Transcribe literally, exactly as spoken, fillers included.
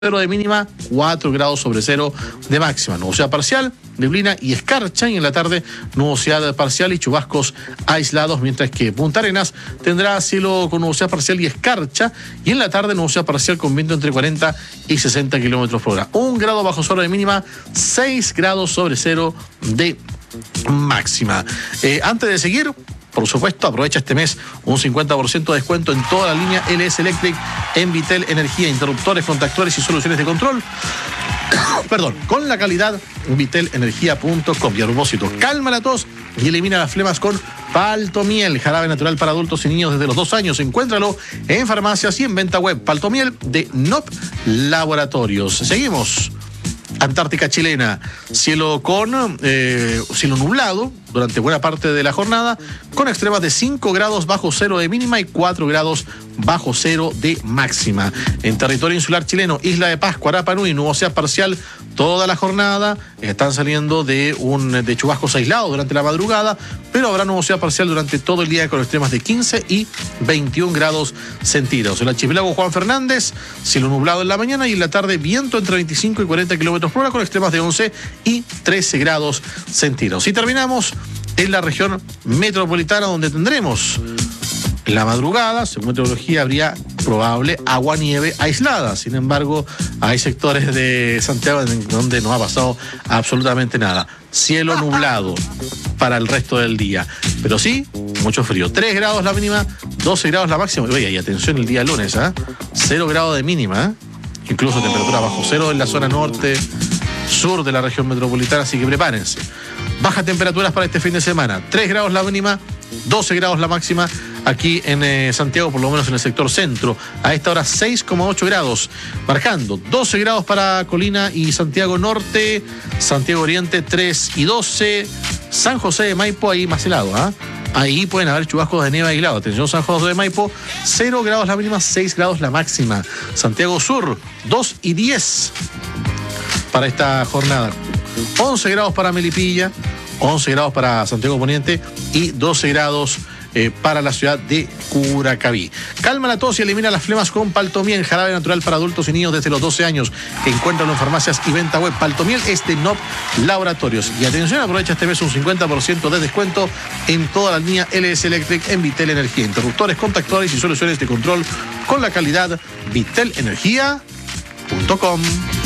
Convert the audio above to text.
cero de mínima, cuatro grados sobre cero de máxima. Nubosidad parcial, neblina y escarcha, y en la tarde nubosidad parcial y chubascos aislados, mientras que Punta Arenas tendrá cielo con nubosidad parcial y escarcha, y en la tarde nubosidad parcial con viento entre cuarenta y sesenta kilómetros por hora. Un grado bajo cero de mínima, seis grados sobre cero de máxima. Eh, antes de seguir, por supuesto, aprovecha este mes un cincuenta por ciento de descuento en toda la línea L S Electric en Vitel Energía, interruptores, contactores y soluciones de control. Perdón, con la calidad vitel energía punto com. Y a propósito, calma la tos y elimina las flemas con Paltomiel, jarabe natural para adultos y niños desde los dos años. Encuéntralo en farmacias y en venta web. Paltomiel de N O P Laboratorios. Seguimos. Antártica chilena, cielo con eh, cielo nublado durante buena parte de la jornada, con extremas de cinco grados bajo cero de mínima y cuatro grados bajo cero de máxima. En territorio insular chileno, Isla de Pascua, Rapa Nui, nubosidad parcial toda la jornada. Están saliendo de un de chubascos aislados durante la madrugada, pero habrá nubosidad parcial durante todo el día con extremas de quince y veintiún grados centígrados. El archipiélago Juan Fernández, cielo nublado en la mañana y en la tarde viento entre veinticinco y cuarenta kilómetros por hora con extremas de once y trece grados centígrados. Y terminamos en la región metropolitana, donde tendremos en la madrugada, según meteorología, habría probable agua-nieve aislada. Sin embargo, hay sectores de Santiago en donde no ha pasado absolutamente nada. Cielo nublado para el resto del día. Pero sí, mucho frío. tres grados la mínima, doce grados la máxima. Oye, y atención el día lunes, ¿eh? cero grados de mínima, ¿eh? Incluso temperatura bajo cero en la zona norte, sur de la región metropolitana, así que prepárense. Bajas temperaturas para este fin de semana. tres grados la mínima, doce grados la máxima aquí en eh, Santiago, por lo menos en el sector centro. A esta hora seis coma ocho grados, marcando doce grados para Colina y Santiago Norte, Santiago Oriente tres y doce, San José de Maipo ahí más helado, ¿ah? ¿eh? Ahí pueden haber chubascos de nieve aislado. Atención, San José de Maipo, cero grados la mínima, seis grados la máxima. Santiago Sur, dos y diez para esta jornada. once grados para Melipilla, once grados para Santiago Poniente y doce grados eh, para la ciudad de Curacaví. Calma la tos y elimina las flemas con Paltomiel, jarabe natural para adultos y niños desde los doce años. Encuéntralo en farmacias y venta web. Paltomiel es de N O P Laboratorios. Y atención, aprovecha este mes un cincuenta por ciento de descuento en toda la línea L S Electric en Vitel Energía, interruptores, contactores y soluciones de control con la calidad vitel energía punto com.